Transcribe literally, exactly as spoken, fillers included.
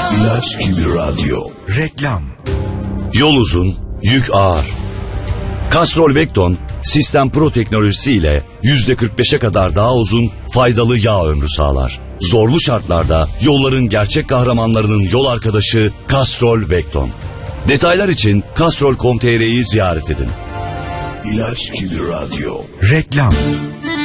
İlaç gibi radyo. Reklam. Yol uzun, yük ağır. Castrol Vecton, Sistem Pro teknolojisiyle yüzde kırk beşe kadar daha uzun, faydalı yağ ömrü sağlar. Zorlu şartlarda yolların gerçek kahramanlarının yol arkadaşı Castrol Vecton. Detaylar için castrol nokta com nokta tr'yi ziyaret edin. İlaç gibi radyo. Reklam.